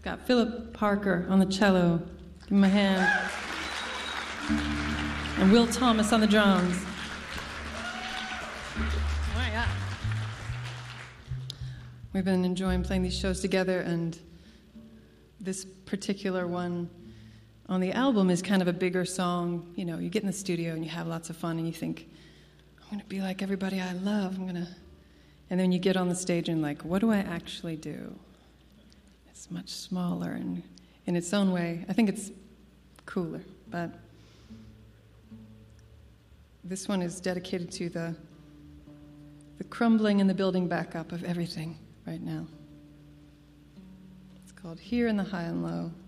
Got Philip Parker on the cello. Give him a hand. And Will Thomas on the drums. Oh, yeah. We've been enjoying playing these shows together, and this particular one on the album is kind of a bigger song. You know, you get in the studio and you have lots of fun and you think, I'm going to be like everybody I love. And then you get on the stage and like, what do I actually do? It's much smaller and in its own way. I think it's cooler, but this one is dedicated to the crumbling and the building back up of everything right now. It's called Here in the High and Low.